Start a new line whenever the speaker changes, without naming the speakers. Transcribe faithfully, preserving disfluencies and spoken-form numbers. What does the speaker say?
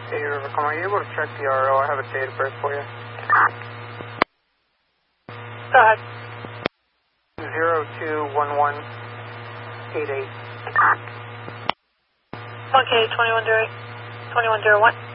Hey, Rivercom, are you able to check the R O? I have a date of birth for you.
Go ahead.
Zero two one one eight eight.
one K twenty-one zero one.